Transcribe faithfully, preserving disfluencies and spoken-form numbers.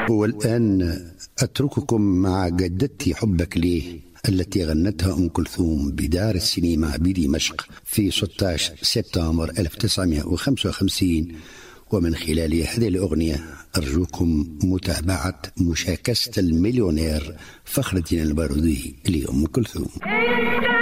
والآن أترككم مع جدتي حبك ليه التي غنتها أم كلثوم بدار السينما بدمشق في ستة عشر سبتمبر ألف وتسعمائة وخمسة وخمسين. ومن خلال هذه الأغنية أرجوكم متابعة مشاكسة المليونير فخر الدين البارودي لأم كلثوم.